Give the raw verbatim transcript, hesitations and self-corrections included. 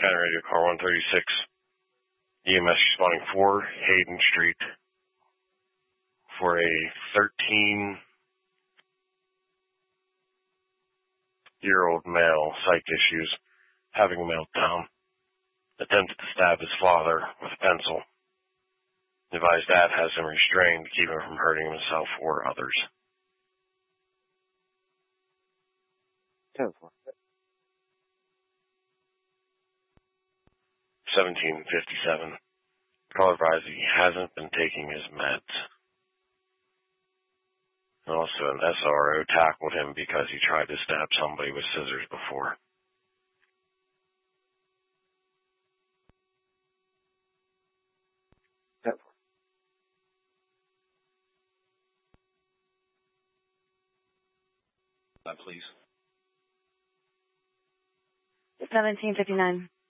County Radio Car one thirty-six. E M S responding for Hayden Street for a thirteen-year-old male, psych issues, having a meltdown. Attempted to stab his father with a pencil. The advised dad has him restrained to keep him from hurting himself or others. seventeen fifty-seven. Caller advised he hasn't been taking his meds. And also an S R O tackled him because he tried to stab somebody with scissors before. That, please. seventeen fifty-nine.